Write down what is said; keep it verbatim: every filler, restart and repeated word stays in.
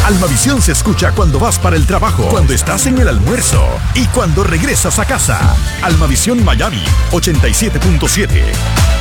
Almavisión se escucha cuando vas para el trabajo, cuando estás en el almuerzo y cuando regresas a casa. Almavisión Miami ochenta y siete punto siete.